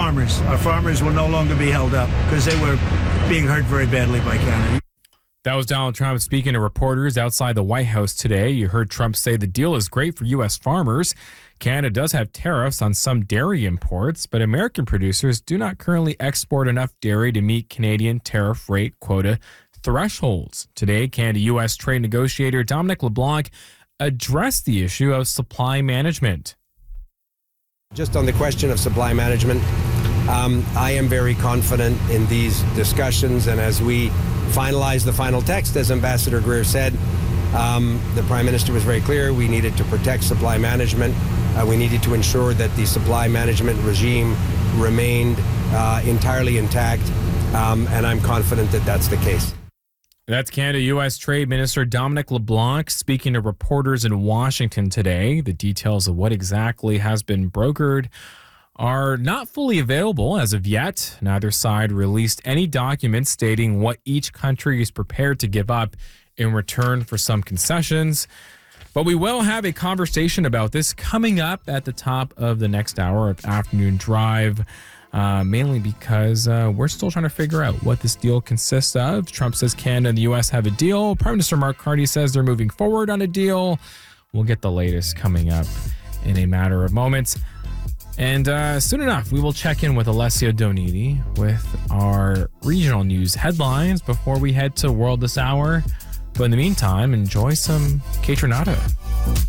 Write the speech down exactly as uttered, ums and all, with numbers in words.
farmers. Our farmers will no longer be held up because they were being hurt very badly by Canada. That was Donald Trump speaking to reporters outside the White House today. You heard Trump say the deal is great for U S farmers. Canada does have tariffs on some dairy imports, but American producers do not currently export enough dairy to meet Canadian tariff rate quota thresholds. Today, Canada-U S trade negotiator Dominic LeBlanc addressed the issue of supply management. Just on the question of supply management, um, I am very confident in these discussions, and as we finalize the final text, as Ambassador Greer said, um, the Prime Minister was very clear. We needed to protect supply management. Uh, we needed to ensure that the supply management regime remained uh, entirely intact, um, and I'm confident that that's the case. That's Canada-U S Trade Minister Dominic LeBlanc speaking to reporters in Washington today. The details of what exactly has been brokered are not fully available as of yet. Neither side released any documents stating what each country is prepared to give up in return for some concessions. But we will have a conversation about this coming up at the top of the next hour of Afternoon Drive, uh, mainly because uh, we're still trying to figure out what this deal consists of. Trump says Canada and the U S have a deal. Prime Minister Mark Carney says they're moving forward on a deal. We'll get the latest coming up in a matter of moments. And uh, soon enough, we will check in with Alessio Doniti with our regional news headlines before we head to World This Hour. But in the meantime, enjoy some Kaytranada.